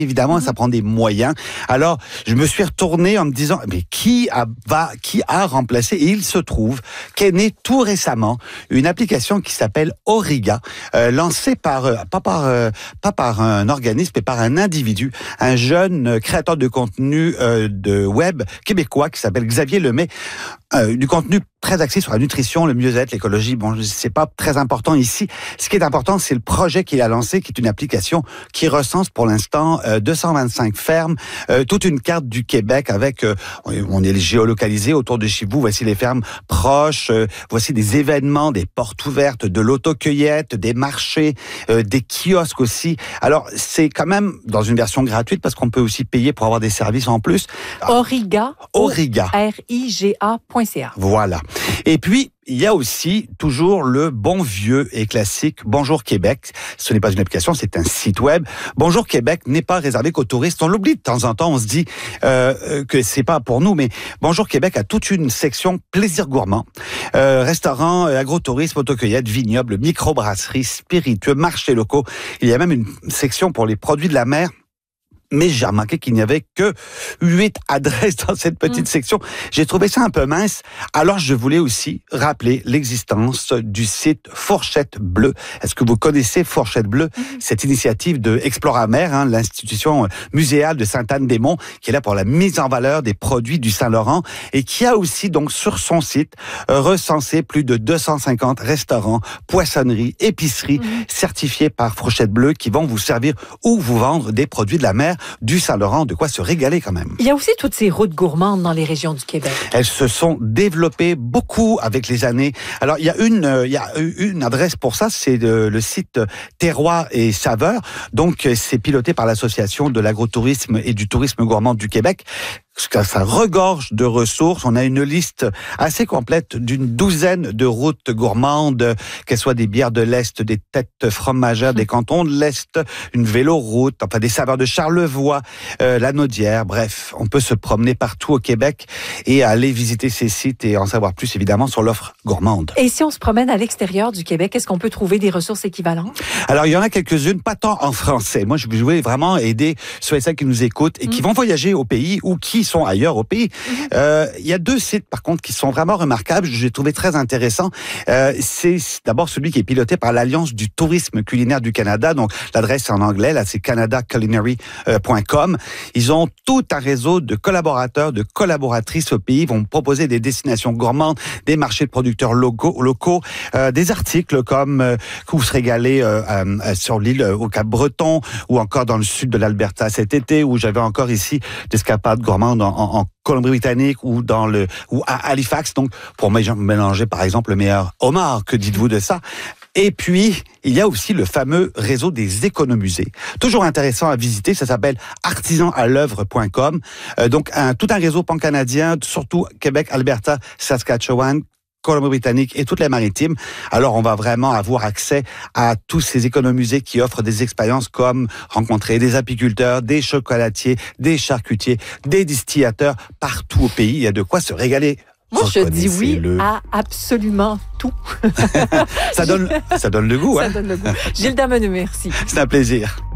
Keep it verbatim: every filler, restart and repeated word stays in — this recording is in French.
Évidemment, ça prend des moyens. Alors, je me suis retourné en me disant, mais qui a, va, qui a remplacé? Et il se trouve qu'est née tout récemment une application qui s'appelle Auriga, euh, lancée par, euh, pas par, euh, pas par un organisme, mais par un individu, un jeune créateur de contenu euh, de web québécois qui s'appelle Xavier Lemay. Euh, du contenu très axé sur la nutrition, le mieux-être, l'écologie. Bon, c'est pas très important ici. Ce qui est important, c'est le projet qu'il a lancé, qui est une application qui recense pour l'instant euh, deux cent vingt-cinq fermes, euh, toute une carte du Québec avec, euh, on est géolocalisé autour de chez vous. Voici les fermes proches. Euh, voici des événements, des portes ouvertes, de l'autocueillette, des marchés, euh, des kiosques aussi. Alors, c'est quand même dans une version gratuite parce qu'on peut aussi payer pour avoir des services en plus. Auriga. Auriga. R I G A point C A. Voilà. Et puis, il y a aussi toujours le bon vieux et classique Bonjour Québec. Ce n'est pas une application, c'est un site web. Bonjour Québec n'est pas réservé qu'aux touristes. On l'oublie de temps en temps, on se dit euh, que c'est pas pour nous, mais Bonjour Québec a toute une section plaisir gourmand. Euh, restaurants, agrotourisme, autocueillette, vignobles, microbrasseries, spiritueux, marchés locaux. Il y a même une section pour les produits de la mer. Mais j'ai remarqué qu'il n'y avait que huit adresses dans cette petite mmh. section. J'ai trouvé ça un peu mince. Alors, je voulais aussi rappeler l'existence du site Fourchette Bleue. Est-ce que vous connaissez Fourchette Bleue? Mmh. Cette initiative de Exploramer, hein, l'institution muséale de Sainte-Anne-des-Monts, qui est là pour la mise en valeur des produits du Saint-Laurent et qui a aussi, donc, sur son site, euh, recensé plus de deux cent cinquante restaurants, poissonneries, épiceries, mmh. certifiés par Fourchette Bleue qui vont vous servir ou vous vendre des produits de la mer du Saint-Laurent, de quoi se régaler quand même. Il y a aussi toutes ces routes gourmandes dans les régions du Québec. Elles se sont développées beaucoup avec les années. Alors, il y a une, euh, il y a une adresse pour ça, c'est le, le site Terroir et Saveurs. Donc, c'est piloté par l'Association de l'agrotourisme et du tourisme gourmand du Québec. Ça regorge de ressources. On a une liste assez complète d'une douzaine de routes gourmandes, qu'elles soient des bières de l'Est, des têtes fromagères des cantons de l'Est, une véloroute, enfin des saveurs de Charlevoix, euh, la Naudière. Bref, on peut se promener partout au Québec et aller visiter ces sites et en savoir plus évidemment sur l'offre gourmande. Et si on se promène à l'extérieur du Québec, est-ce qu'on peut trouver des ressources équivalentes? Alors, il y en a quelques-unes, pas tant en français. Moi, je voulais vraiment aider ceux et celles qui nous écoutent et mmh. qui vont voyager au pays ou qui sont ailleurs au pays. Mmh. Euh, il y a deux sites, par contre, qui sont vraiment remarquables. J'ai trouvé très intéressant. Euh, c'est d'abord celui qui est piloté par l'Alliance du tourisme culinaire du Canada. Donc, l'adresse est en anglais. Là, c'est canada culinary point com. Ils ont tout un réseau de collaborateurs, de collaboratrices au pays. Ils vont proposer des destinations gourmandes, des marchés de producteurs locaux, locaux euh, des articles comme euh, que vous se régalez euh, euh, sur l'île euh, au Cap-Breton ou encore dans le sud de l'Alberta cet été, où j'avais encore ici des escapades gourmandes en, en, en Colombie-Britannique ou dans le ou à Halifax, donc pour mélanger par exemple le meilleur homard. Que dites-vous de ça? Et puis, il y a aussi le fameux réseau des économusées. Toujours intéressant à visiter, ça s'appelle artisan à l'œuvre point com. Euh, donc, un, tout un réseau pan-canadien, surtout Québec, Alberta, Saskatchewan, Colombie-Britannique et toutes les maritimes. Alors, on va vraiment avoir accès à tous ces économusées qui offrent des expériences comme rencontrer des apiculteurs, des chocolatiers, des charcutiers, des distillateurs partout au pays. Il y a de quoi se régaler. Moi, je dis oui à absolument tout. ça donne, ça donne le goût, hein? Ça donne le goût. Gilles Dameneux, merci. C'est un plaisir.